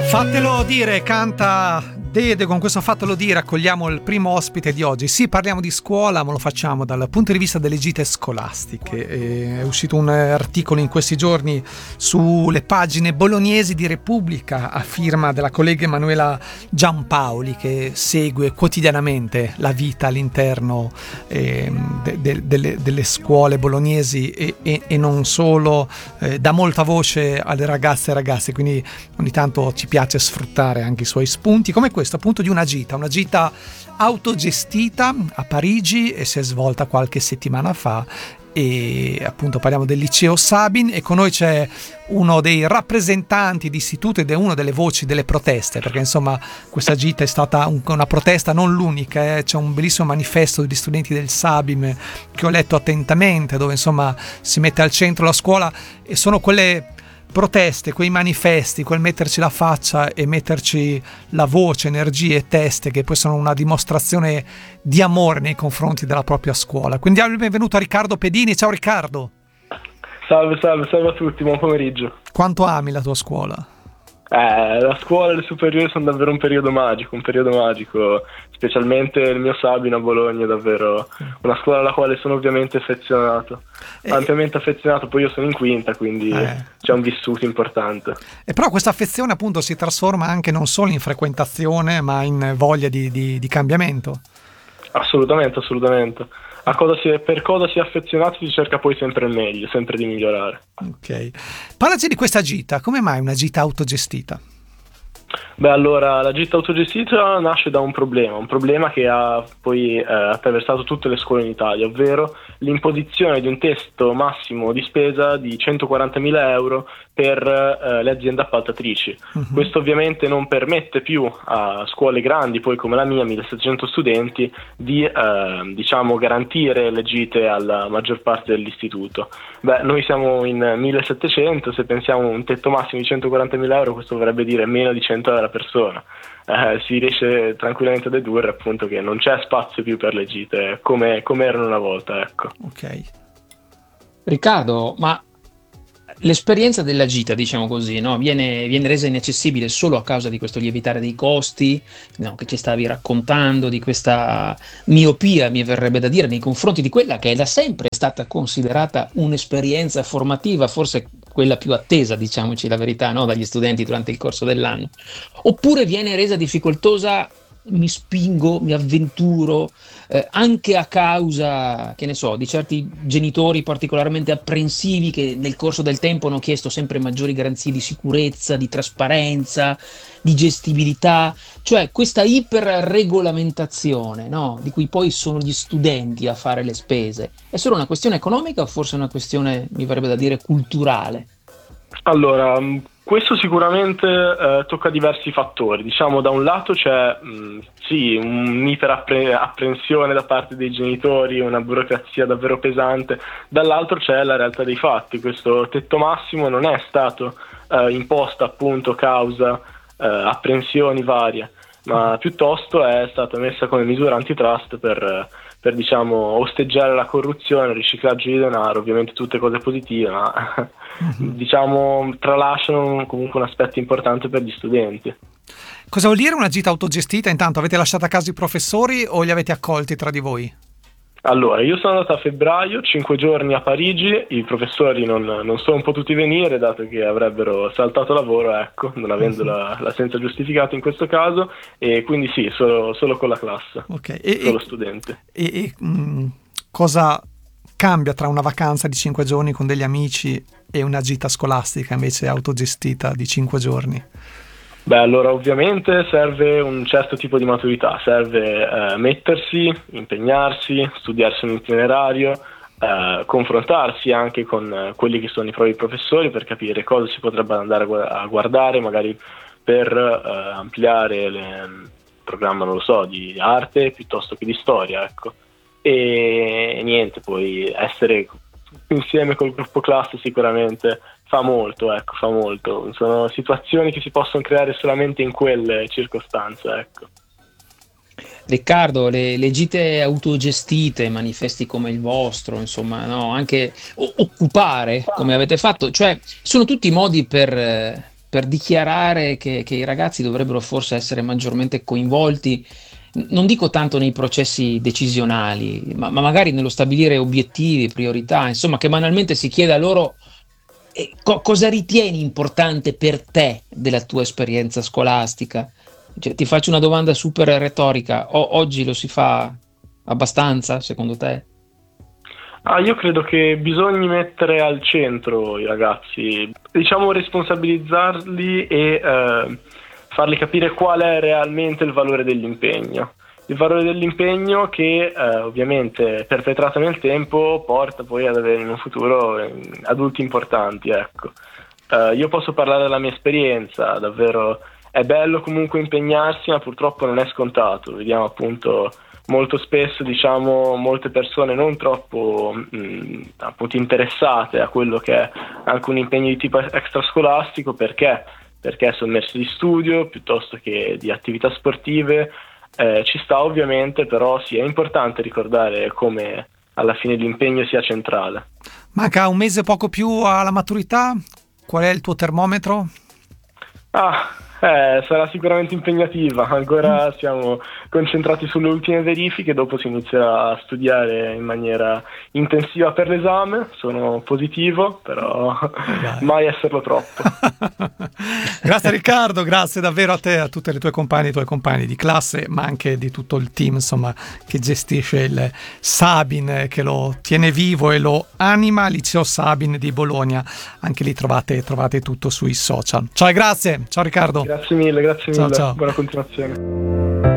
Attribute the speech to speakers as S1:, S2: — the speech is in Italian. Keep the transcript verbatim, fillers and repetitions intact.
S1: Fatelo dire, canta Dede. Con questo Fatelo dire accogliamo il primo ospite di oggi. Sì, parliamo di scuola, ma lo facciamo dal punto di vista delle gite scolastiche. È uscito un articolo in questi giorni sulle pagine bolognesi di Repubblica a firma della collega Emanuela Giampaoli, che segue quotidianamente la vita all'interno eh, de- de- delle, delle scuole bolognesi e, e, e non solo, eh, dà molta voce alle ragazze e ragazzi, quindi ogni tanto ci piace sfruttare anche i suoi spunti, come questo appunto di una gita, una gita autogestita a Parigi, e si è svolta qualche settimana fa, e appunto parliamo del liceo Sabin, e con noi c'è uno dei rappresentanti di istituto ed è una delle voci delle proteste, perché insomma questa gita è stata un, una protesta, non l'unica, eh. C'è un bellissimo manifesto degli studenti del Sabin che ho letto attentamente, dove insomma si mette al centro la scuola, e sono quelle proteste, quei manifesti, quel metterci la faccia e metterci la voce, energie e teste, che poi sono una dimostrazione di amore nei confronti della propria scuola. Quindi diamo il benvenuto a Riccardo Pedini. Ciao Riccardo.
S2: Salve, salve, salve a tutti, buon pomeriggio.
S1: Quanto ami la tua scuola?
S2: Eh, la scuola e le superiori sono davvero un periodo magico, un periodo magico, specialmente il mio Sabino a Bologna è davvero una scuola alla quale sono ovviamente affezionato, eh, ampiamente affezionato, poi io sono in quinta, quindi eh. c'è un vissuto importante.
S1: E però questa affezione appunto si trasforma anche non solo in frequentazione, ma in voglia di, di, di cambiamento.
S2: Assolutamente, assolutamente. A cosa si è, per cosa si è affezionati si cerca poi sempre il meglio, sempre di migliorare.
S1: Ok. Parlaci di questa gita, come mai una gita autogestita?
S2: Beh, allora, la gita autogestita nasce da un problema, un problema che ha poi eh, attraversato tutte le scuole in Italia, ovvero l'imposizione di un testo massimo di spesa di centoquarantamila euro per eh, le aziende appaltatrici. Uh-huh. Questo ovviamente non permette più a scuole grandi, poi come la mia, millesettecento studenti, di eh, diciamo garantire le gite alla maggior parte dell'istituto. Beh, noi siamo in millesettecento, se pensiamo a un tetto massimo di centoquarantamila euro, questo vorrebbe dire meno di cento euro a persona. Eh, si riesce tranquillamente a dedurre appunto che non c'è spazio più per le gite come, come erano una volta, ecco.
S1: Ok.
S3: Riccardo, ma l'esperienza della gita, diciamo così, no, viene, viene resa inaccessibile solo a causa di questo lievitare dei costi, no, che ci stavi raccontando, di questa miopia, mi verrebbe da dire, nei confronti di quella che è da sempre stata considerata un'esperienza formativa, forse quella più attesa, diciamoci la verità, no, dagli studenti durante il corso dell'anno. Oppure viene resa difficoltosa, mi spingo, mi avventuro, eh, anche a causa, che ne so, di certi genitori particolarmente apprensivi che nel corso del tempo hanno chiesto sempre maggiori garanzie di sicurezza, di trasparenza, di gestibilità, cioè questa iperregolamentazione, no, di cui poi sono gli studenti a fare le spese. È solo una questione economica o forse una questione, mi verrebbe da dire, culturale?
S2: Allora, questo sicuramente eh, tocca diversi fattori. Diciamo, da un lato c'è mh, sì, un'iperapprensione da parte dei genitori, una burocrazia davvero pesante, dall'altro c'è la realtà dei fatti. Questo tetto massimo non è stato eh, imposto appunto causa eh, apprensioni varie, ma piuttosto è stata messa come misura antitrust per, per diciamo osteggiare la corruzione, il riciclaggio di denaro, ovviamente tutte cose positive, ma diciamo tralasciano comunque un aspetto importante per gli studenti.
S1: Cosa vuol dire una gita autogestita? Intanto avete lasciato a casa i professori o li avete accolti tra di voi?
S2: Allora, io sono andato a febbraio, cinque giorni a Parigi, i professori non, non sono potuti venire dato che avrebbero saltato lavoro, ecco, non avendo la, l'assenza giustificata in questo caso, e quindi sì, solo, solo con la classe,
S1: okay. e,
S2: solo
S1: e,
S2: studenti.
S1: E, e mh, cosa cambia tra una vacanza di cinque giorni con degli amici e una gita scolastica invece autogestita di cinque giorni?
S2: Beh, allora ovviamente serve un certo tipo di maturità, serve eh, mettersi, impegnarsi, studiarsi un itinerario, eh, confrontarsi anche con eh, quelli che sono i propri professori per capire cosa si potrebbe andare a guardare, magari per eh, ampliare il programma, non lo so, di arte piuttosto che di storia, ecco. E niente, poi essere insieme col gruppo classe sicuramente fa molto, ecco, fa molto. Sono situazioni che si possono creare solamente in quelle circostanze, ecco.
S3: Riccardo, le, le gite autogestite, manifesti come il vostro, insomma, no, anche o- occupare come avete fatto, cioè sono tutti modi per, per dichiarare che, che i ragazzi dovrebbero forse essere maggiormente coinvolti, non dico tanto nei processi decisionali, ma, ma magari nello stabilire obiettivi, priorità, insomma, che banalmente si chieda loro eh, co- cosa ritieni importante per te della tua esperienza scolastica. Cioè, ti faccio una domanda super retorica: o- oggi lo si fa abbastanza, secondo te?
S2: Ah, io credo che bisogna mettere al centro i ragazzi, diciamo responsabilizzarli e eh, farli capire qual è realmente il valore dell'impegno. Il valore dell'impegno che eh, ovviamente perpetrato nel tempo porta poi ad avere in un futuro eh, adulti importanti, ecco. Eh, io posso parlare della mia esperienza, davvero è bello comunque impegnarsi, ma purtroppo non è scontato. Vediamo appunto molto spesso, diciamo, molte persone non troppo mh, appunto interessate a quello che è anche un impegno di tipo extrascolastico, perché perché sommersi di studio piuttosto che di attività sportive. Eh, ci sta ovviamente, però sì, è importante ricordare come alla fine l'impegno sia centrale.
S1: Manca un mese poco più alla maturità, qual è il tuo termometro?
S2: Ah, eh, sarà sicuramente impegnativa, ancora siamo concentrati sulle ultime verifiche, dopo si inizia a studiare in maniera intensiva per l'esame. Sono positivo, però
S1: Dai.
S2: mai esserlo troppo.
S1: Grazie Riccardo, grazie davvero a te, a tutte le tue compagne, i tuoi compagni di classe, ma anche di tutto il team, insomma, che gestisce il Sabin, che lo tiene vivo e lo anima, Liceo Sabin di Bologna. Anche lì trovate, trovate tutto sui social. Ciao e grazie, ciao Riccardo.
S2: Grazie mille, grazie
S1: Ciao,
S2: mille,
S1: ciao.
S2: buona continuazione.